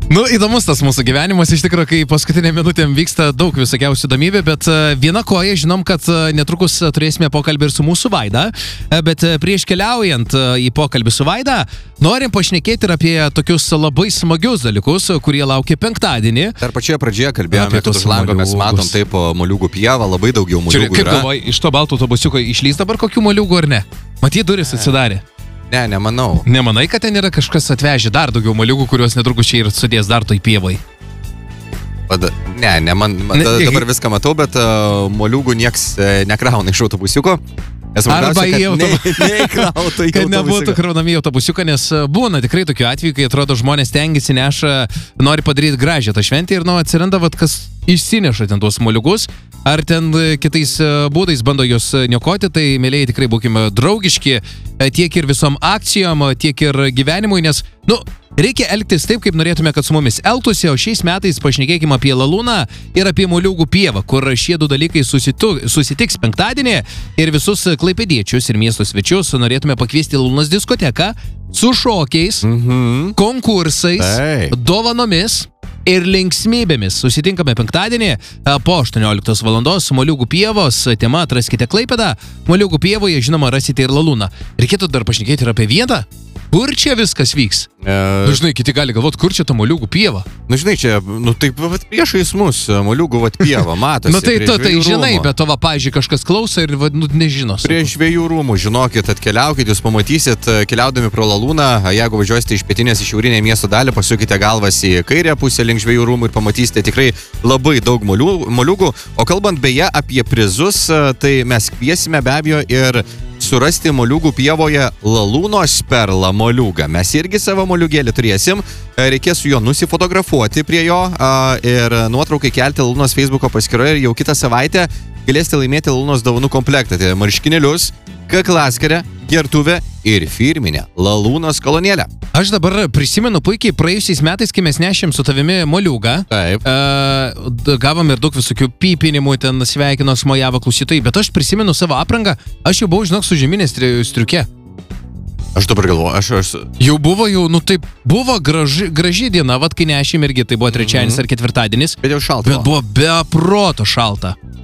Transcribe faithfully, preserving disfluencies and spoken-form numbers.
Nu, įdomus tas mūsų gyvenimas, iš tikrųjų, kai paskutinė minutėm vyksta daug visokiausių įdomybių, bet viena koja, žinom, kad netrukus turėsime pokalbį ir su mūsų Vaida, bet prieš keliaujant į pokalbį su Vaida, norim pašnekėti ir apie tokius labai smagius dalykus, kurie laukia penktadienį. Dar pačioje pradžioje kalbėjome, kad už lango mes matom taip moliūgų pievą, labai daug jau moliūgų Čia, kaip yra. galvoji, iš to balto autobusiuko išlys dabar kokių moliūgų ar ne? Matyt, duris atsidarė. Ne, nemanau. Nemanai, kad ten yra kažkas atvežę dar daugiau moliūgų, kuriuos netrukus čia ir sudės dar toj pievai? Pada, ne, ne, man, man Ne, dabar viską matau, bet uh, moliūgų nieks uh, nekrauna iš autobusiuko. Arba į autobusiuką. Neįkrautų į Kad nebūtų kraunami į autobusiuką, nes būna tikrai tokių atvejų, kai atrodo žmonės tengiasi, neša, nori padaryti gražią tą šventę ir nu, atsiranda, vat, kas išsineša ten tuos moliūgus, ar ten kitais būdais bando juos niokoti, tai mėlėjai tikrai būkime draugiški tiek ir visom akcijom, tiek ir gyvenimui, nes, nu, reikia elgtis taip, kaip norėtume, kad su mumis elgtųsi, o šiais metais pašnekėkime apie Lalūną ir apie moliūgų pievą, kur šie du dalykai susitu, susitiks penktadienį ir visus klaipėdiečius ir miesto svečius norėtume pakviesti Lalūnos diskoteką su šokiais, Mhm. konkursais, Taip. dovanomis ir linksmybėmis. Susitinkame penktadienį po aštuonioliktos valandos Moliūgų pievos. Tema atraskite Klaipėdą. Moliūgų pievoje, žinoma, rasite ir Lalūną. Reikėtų dar pašnekėti ir apie vietą. Kur čia viskas vyks? E, Nu, žinai, kiti gali galvoti, kur čia ta Moliūgų pieva. nu, žinai, čia, nu, taip, vat, priešais mus, moliūgų, vat, pieva, matosi. Na, tai prie tu tai žvejų žinai, rūmų. bet to, va, pavyzdžiui, kažkas klauso ir, va, nu, nežino. Prie žvejų rūmų, žinokit, atkeliaukit, jūs pamatysit, keliaudami pro Lalūną, jeigu važiuosite iš pietinės į šiaurinę miesto dalį, pasukite galvas į kairę pusę link žvejų rūmų ir pamatysite tikrai labai daug molių- moliūgų. O kalbant beje apie prizus, tai mes kviesime be abejo ir surasti moliūgų pievoje Lalūnos perlą moliūgą. Mes irgi savo moliūgėlį turėsim, reikės su juo nusifotografuoti prie jo a, ir nuotraukai kelti Lalūnos Facebooko paskyroje ir jau kitą savaitę galėsite laimėti Lalūnos dovanų komplektą. Tai marškinėlius, kaklaskarę, gertuvę ir firminę Lalūnos kolonėlę. Aš dabar prisimenu puikiai praėjusiais metais, kai mes nešėm su tavimi moliūgą. Taip. Uh, gavom ir daug visokių pypinimų, ten sveikino smojavo klausytojai, bet aš prisimenu savo aprangą, aš jau buvau, žinok, su žeminės stri- striuke. Aš dabar galvoju, aš... aš... Jau buvo, jau, nu taip, buvo graži, graži diena, vat kai nešėm irgi, tai buvo trečiadienis Mhm. ar ketvirtadienis, Bet jau šalta. bet buvo be proto šalta.